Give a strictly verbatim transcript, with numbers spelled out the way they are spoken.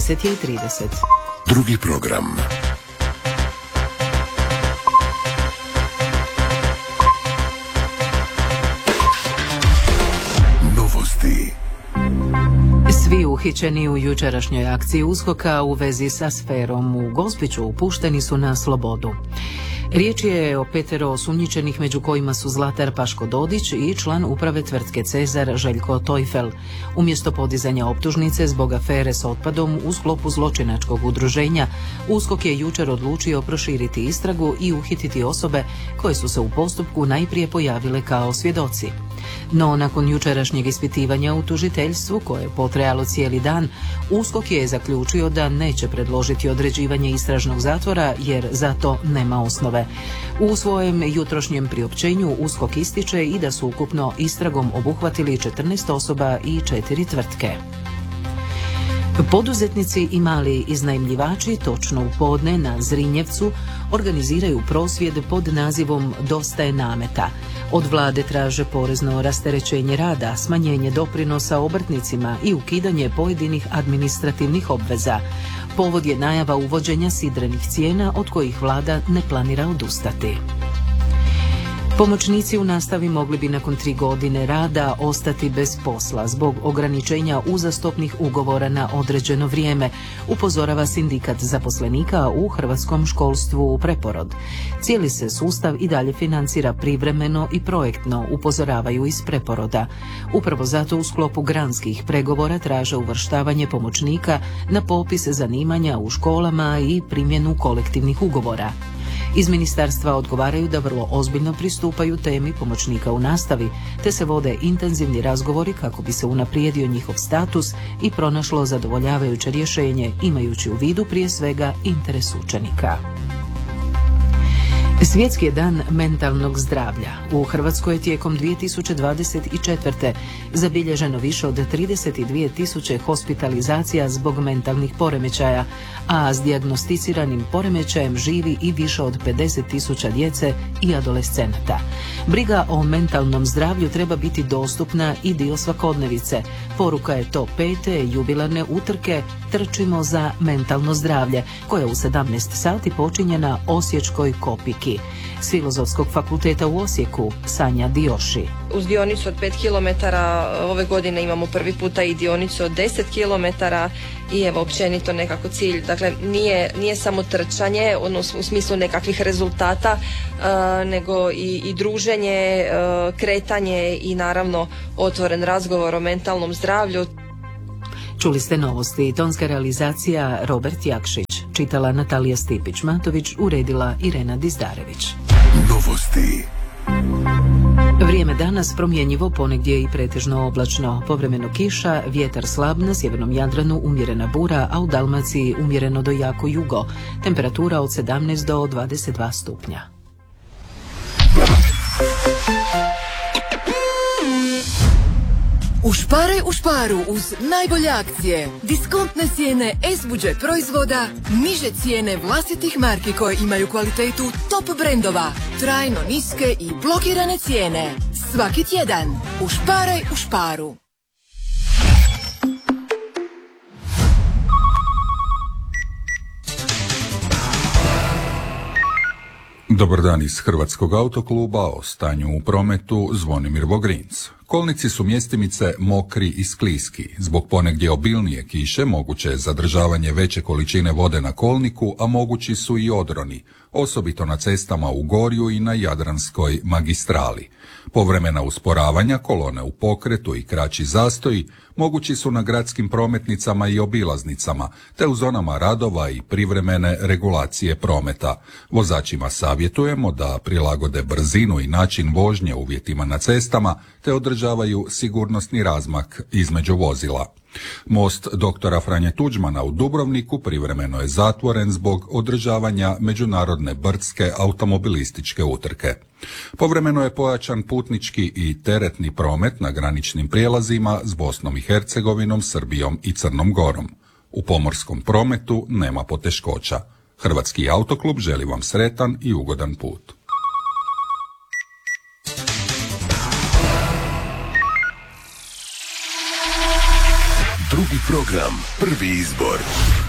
deset i trideset. Drugi program. Novosti. Svi uhićeni u jučerašnjoj akciji USKOK-a u vezi sa aferom u Gospiću pušteni su na slobodu. Riječ je o petero osumnjičenih, među kojima su Zlatar Paško Dodić i član uprave tvrtke Cezar Željko Tojfel. Umjesto podizanja optužnice zbog afere s otpadom u sklopu zločinačkog udruženja, USKOK je jučer odlučio proširiti istragu i uhititi osobe koje su se u postupku najprije pojavile kao svjedoci. No, nakon jučerašnjeg ispitivanja u tužiteljstvu, koje je potrajalo cijeli dan, USKOK je zaključio da neće predložiti određivanje istražnog zatvora jer za to nema osnove. U svojem jutrošnjem priopćenju USKOK ističe i da su ukupno istragom obuhvatili četrnaest osoba i četiri tvrtke. Poduzetnici i mali iznajmljivači točno u podne na Zrinjevcu organiziraju prosvjed pod nazivom Dosta je nameta. Od vlade traže porezno rasterećenje rada, smanjenje doprinosa obrtnicima i ukidanje pojedinih administrativnih obveza. Povod je najava uvođenja sidrenih cijena od kojih vlada ne planira odustati. Pomoćnici u nastavi mogli bi nakon tri godine rada ostati bez posla zbog ograničenja uzastopnih ugovora na određeno vrijeme, upozorava sindikat zaposlenika u hrvatskom školstvu u Preporod. Cijeli se sustav i dalje financira privremeno i projektno, upozoravaju iz Preporoda. Upravo zato u sklopu granskih pregovora traže uvrštavanje pomoćnika na popis zanimanja u školama i primjenu kolektivnih ugovora. Iz ministarstva odgovaraju da vrlo ozbiljno pristupaju temi pomoćnika u nastavi, te se vode intenzivni razgovori kako bi se unaprijedio njihov status i pronašlo zadovoljavajuće rješenje, imajući u vidu prije svega interes učenika. Svjetski je dan mentalnog zdravlja. U Hrvatskoj je tijekom dvije tisuće dvadeset četvrte. zabilježeno više od trideset dvije tisuće hospitalizacija zbog mentalnih poremećaja, a s dijagnosticiranim poremećajem živi i više od pedeset tisuća djece i adolescenata. Briga o mentalnom zdravlju treba biti dostupna i dio svakodnevice. Poruka je to pete jubilarne utrke Trčimo za mentalno zdravlje, koja u sedamnaest sati počinje na osječkoj Kopiki. S Filozofskog fakulteta u Osijeku Sanja Dioši. Uz dionicu od pet kilometara ove godine imamo prvi puta i dionicu od deset kilometara i evo općenito nekako cilj. Dakle, nije, nije samo trčanje ono, u smislu nekakvih rezultata, uh, nego i, i druženje, uh, kretanje i naravno otvoren razgovor o mentalnom zdravlju. Čuli ste novosti. Tonska realizacija Robert Jakšić. Čitala Natalija Stipić-Matović, uredila Irena Dizdarević. Novosti. Vrijeme danas promjenjivo, ponegdje i pretežno oblačno. Povremeno kiša, vjetar slab, na sjevernom Jadranu umjerena bura, a u Dalmaciji umjereno do jako jugo. Temperatura od sedamnaest do dvadeset dva stupnja. Ušparaj u šparu uz najbolje akcije. Diskontne cijene S-budžet proizvoda, niže cijene vlastitih marki koje imaju kvalitetu top brendova, trajno niske i blokirane cijene. Svaki tjedan. Ušparaj u šparu. Dobar dan iz Hrvatskog autokluba, o stanju u prometu Zvonimir Vogrinc. Kolnici su mjestimice mokri i skliski. Zbog ponegdje obilnije kiše moguće je zadržavanje veće količine vode na kolniku, a mogući su i odroni, osobito na cestama u Gorju i na Jadranskoj magistrali. Povremena usporavanja, kolone u pokretu i kraći zastoji mogući su na gradskim prometnicama i obilaznicama, te u zonama radova i privremene regulacije prometa. Vozačima savjetujemo da prilagode brzinu i način vožnje uvjetima na cestama, te održavaju sigurnosni razmak između vozila. Most doktora Franje Tuđmana u Dubrovniku privremeno je zatvoren zbog održavanja međunarodne brdske automobilističke utrke. Povremeno je pojačan putnički i teretni promet na graničnim prijelazima s Bosnom i Hercegovinom, Srbijom i Crnom Gorom. U pomorskom prometu nema poteškoća. Hrvatski autoklub želi vam sretan i ugodan put. Drugi program, prvi izbor.